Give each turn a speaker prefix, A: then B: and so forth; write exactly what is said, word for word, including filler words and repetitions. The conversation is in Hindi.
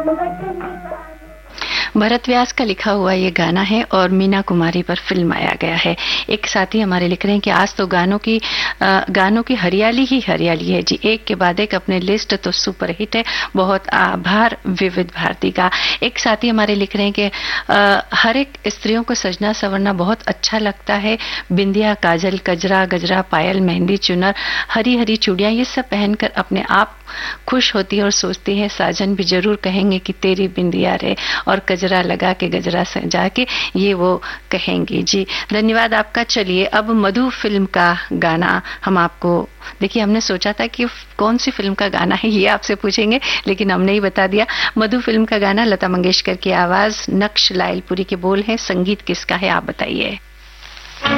A: भरत व्यास का लिखा हुआ ये गाना है और मीना कुमारी पर फिल्माया गया है। एक साथी हमारे लिख रहे हैं कि आज तो गानों की आ, गानों की हरियाली ही हरियाली है जी, एक के बाद एक अपने लिस्ट तो सुपर हिट है। बहुत आभार विविध भारती का। एक साथी हमारे लिख रहे हैं कि आ, हर एक स्त्रियों को सजना संवरना बहुत अच्छा लगता है। बिंदिया, काजल, कजरा, गजरा, पायल, मेहंदी, चुनर, हरी हरी चूड़ियां, ये सब पहनकर अपने आप खुश होती है और सोचती है साजन भी जरूर कहेंगे कि तेरी बिंदिया रे, और गजरा लगा के गजरा सजा के ये वो कहेंगे जी। धन्यवाद आपका। चलिए अब मधु फिल्म का गाना हम आपको, देखिए हमने सोचा था कि कौन सी फिल्म का गाना है ये आपसे पूछेंगे, लेकिन हमने ही बता दिया। मधु फिल्म का गाना, लता मंगेशकर की आवाज, नक्श लायलपुरी के बोल है, संगीत किसका है आप बताइए।